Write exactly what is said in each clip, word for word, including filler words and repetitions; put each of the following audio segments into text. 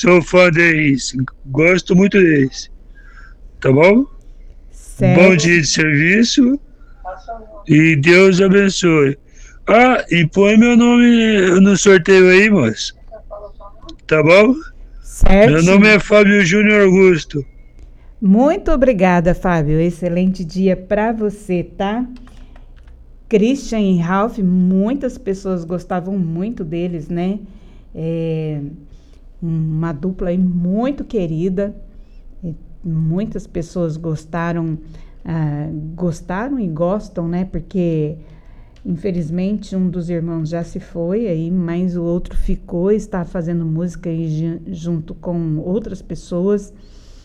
sou fã deles. Gosto muito deles. Tá bom? Bom Certo. dia de serviço e Deus abençoe. Ah, e põe meu nome no sorteio aí, moço. Tá bom? Meu nome Certinho. é Fábio Júnior Augusto. Muito obrigada, Fábio. Excelente dia para você, tá? Christian e Ralph, muitas pessoas gostavam muito deles, né? É uma dupla aí muito querida. E muitas pessoas gostaram, ah, gostaram e gostam, né? Porque infelizmente um dos irmãos já se foi aí, mas o outro ficou, está fazendo música aí junto com outras pessoas.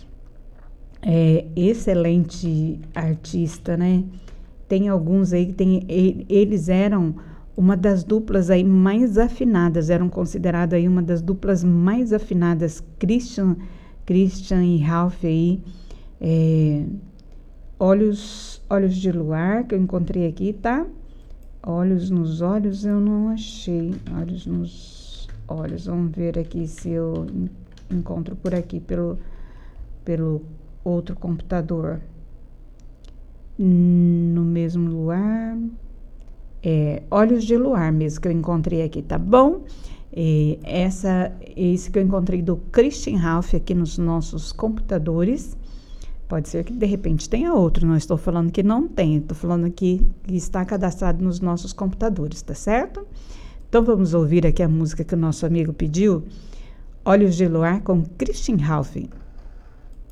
É excelente artista, né? Tem alguns aí que tem, eles eram uma das duplas aí mais afinadas, eram consideradas aí uma das duplas mais afinadas, Christian, Christian e Ralph aí, é, olhos, olhos de luar, que eu encontrei aqui, tá? Olhos nos olhos eu não achei, olhos nos olhos, vamos ver aqui se eu encontro por aqui pelo, pelo outro computador. No mesmo luar, é, olhos de luar mesmo que eu encontrei aqui, tá bom? E essa, esse que eu encontrei do Christian Ralph aqui nos nossos computadores. Pode ser que de repente tenha outro, não estou falando que não tem, estou falando que está cadastrado nos nossos computadores, tá certo? Então vamos ouvir aqui a música que o nosso amigo pediu, Olhos de Luar com Christian Ralph.